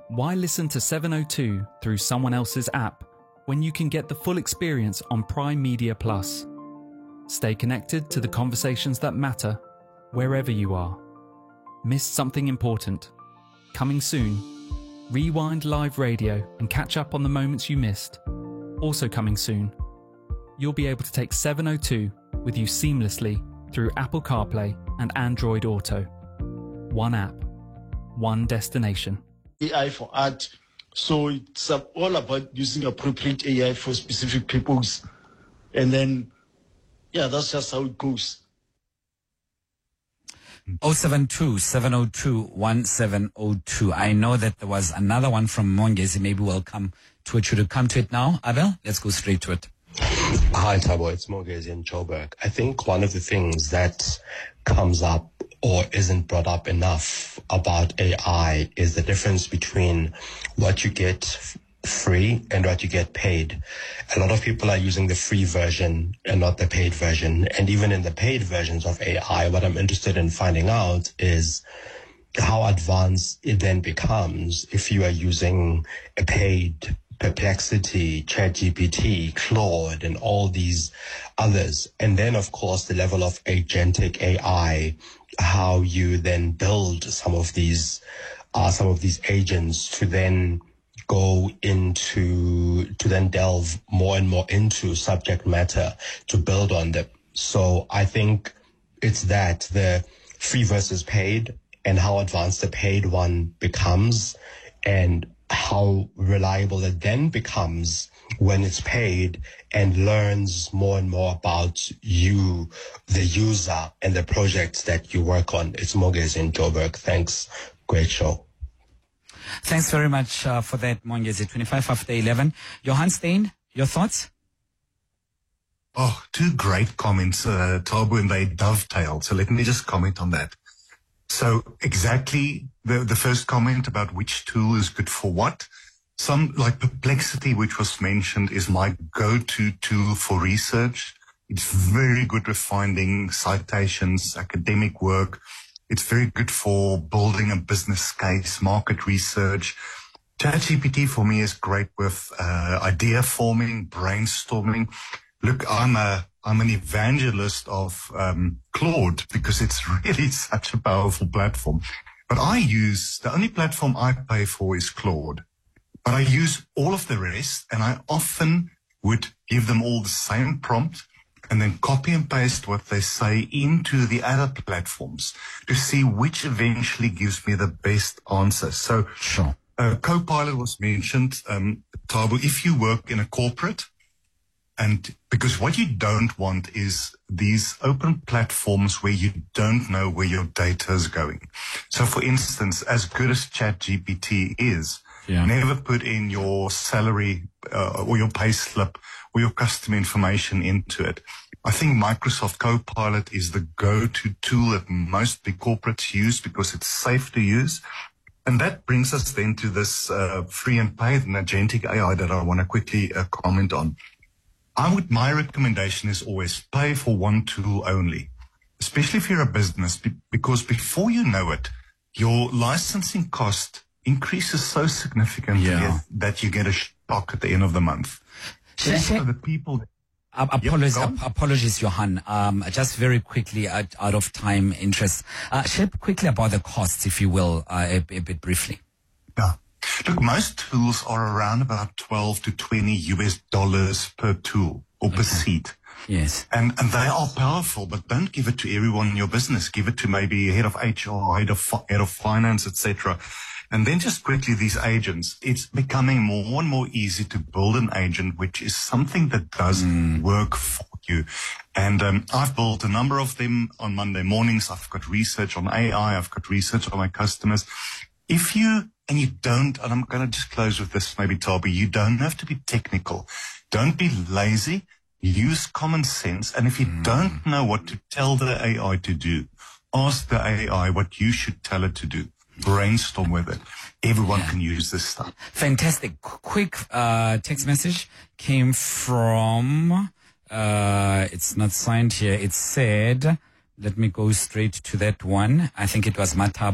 Why listen to 702 through someone else's app when you can get the full experience on Prime Media Plus? Stay connected to the conversations that matter wherever you are. Missed something important? Coming soon. Rewind live radio and catch up on the moments you missed. Also coming soon. You'll be able to take 702 with you seamlessly through Apple CarPlay and Android Auto. One app, one destination. AI for art. So it's all about using appropriate AI for specific purpose. And then, yeah, that's just how it goes. 072-702-1702. I know that there was another one from Mongezi. Maybe we'll come to it. Should we come to it now, Abel? Let's go straight to it. Hi, Thabo. It's Mongezi in Joburg. I think one of the things that comes up or isn't brought up enough about AI is the difference between what you get free and what you get paid. A lot of people are using the free version and not the paid version. And even in the paid versions of AI, what I'm interested in finding out is how advanced it then becomes if you are using a paid Perplexity, ChatGPT, Claude, and all these others. And then, of course, the level of agentic AI, how you then build some of these agents to then go into, to then delve more and more into subject matter to build on them. So I think it's that the free versus paid and how advanced the paid one becomes and how reliable it then becomes when it's paid and learns more and more about you, the user, and the projects that you work on. It's Mongezi in Joburg. Thanks. Great show. Thanks very much for that, Mongezi. 25 after 11. Johan Stein, your thoughts? Oh, two great comments, Thabo, and they dovetail. So let me just comment on that. So exactly the first comment about which tool is good for what. Some like Perplexity, which was mentioned, is my go-to tool for research. It's very good with finding citations, academic work. It's very good for building a business case, market research. ChatGPT for me is great with idea forming, brainstorming. Look, I'm an evangelist of Claude because it's really such a powerful platform. But the only platform I pay for is Claude. But I use all of the rest, and I often would give them all the same prompt and then copy and paste what they say into the other platforms to see which eventually gives me the best answer. So Sure. Copilot was mentioned. Thabo, if you work in a corporate, and because what you don't want is these open platforms where you don't know where your data is going. So for instance, as good as ChatGPT is, never put in your salary or your pay slip or your customer information into it. I think Microsoft Copilot is the go-to tool that most big corporates use because it's safe to use. And that brings us then to this free and paid and agentic AI that I want to quickly comment on. My recommendation is always pay for one tool only, especially if you're a business, because before you know it, your licensing cost increases so significantly that you get a shock at the end of the month. Also, the people. Apologies, Johan. Just very quickly, out of time interest, share quickly about the costs, if you will, a bit briefly. Yeah. Look, most tools are around about $12 to $20 per tool or per seat. Yes. And they are powerful, but don't give it to everyone in your business. Give it to maybe head of HR, head of finance, etc. And then just quickly, these agents, it's becoming more and more easy to build an agent, which is something that does work for you. And I've built a number of them on Monday mornings. I've got research on AI. I've got research on my customers. And I'm going to just close with this, maybe, Thabo, you don't have to be technical. Don't be lazy. Use common sense. And if you don't know what to tell the AI to do, ask the AI what you should tell it to do. Brainstorm with it. Everyone can use this stuff. Fantastic. Quick text message came from, it's not signed here. It said, let me go straight to that one. I think it was Matabo.